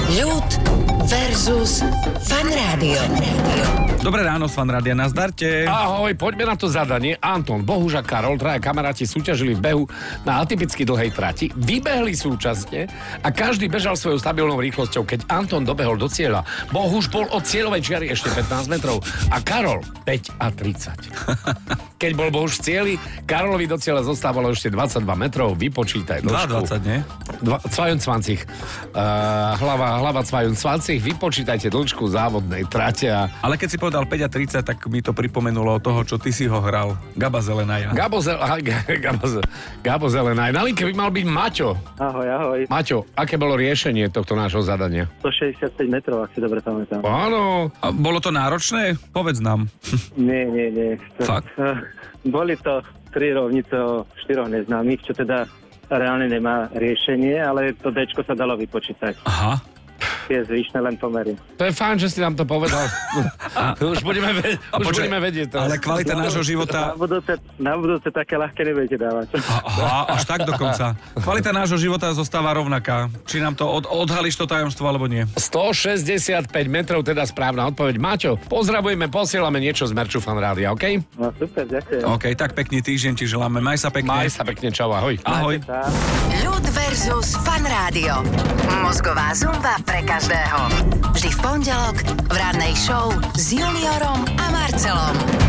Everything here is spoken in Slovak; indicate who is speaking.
Speaker 1: Ľud versus Fan Rádio.
Speaker 2: Dobré ráno z Fan Rádia, nazdarte.
Speaker 3: Ahoj, poďme na to zadanie. Anton, Bohuž a Karol, traja kamaráti súťažili v behu na atypicky dlhej trati, vybehli súčasne a každý bežal svojou stabilnou rýchlosťou. Keď Anton dobehol do cieľa, Bohuž bol od cieľovej čiary ešte 15 metrov a Karol 5 a 30. Keď bol Bohuž v cieli, Karolovi do cieľa zostávalo ešte 22 metrov, vypočítaj dĺžku.
Speaker 2: 2,20, nie?
Speaker 3: 22. Hlava 22, vypočítajte dĺžku závodnej trate.
Speaker 2: Ale keď si povedal 5 a 30, tak mi to pripomenulo toho, čo ty si ho hral. Gaba Zelenaja.
Speaker 3: Gabo Zelenaj. Na linke by mal byť Maťo.
Speaker 4: Ahoj, ahoj.
Speaker 3: Maťo, aké bolo riešenie tohto nášho zadania?
Speaker 4: 165 metrov, ak si dobre pamätám.
Speaker 3: Áno.
Speaker 2: A bolo to náročné? Povedz nám.
Speaker 4: Nie.
Speaker 2: Fakt?
Speaker 4: Boli to 3 rovnice o 4 neznámych, čo teda reálne nemá riešenie, ale to Dčko sa dalo vypočítať.
Speaker 2: Aha.
Speaker 4: Je zvyšné len pomery.
Speaker 3: To je fajn, že si nám to povedal. Už budeme vedieť. To.
Speaker 2: Ale kvalita nášho života...
Speaker 4: Na budúce také ľahké nebudete dávať.
Speaker 2: Aha, až tak dokonca. Kvalita nášho života zostáva rovnaká. Či nám to odhalíš to tajomstvo, alebo nie?
Speaker 3: 165 metrov, teda správna odpoveď. Maťo, pozdravujeme, posielame niečo z merču Fan Rádia, OK?
Speaker 4: No super, ďakujem.
Speaker 2: OK, tak pekný týždeň ti želáme. Maj sa pekne.
Speaker 3: Maj sa pekne, čau, ahoj.
Speaker 2: Ahoj.
Speaker 1: Ľud versus Fan Rádio. Mozgová zumba pre každého. Vždy v pondelok v rannej show s Juniorom a Marcelom.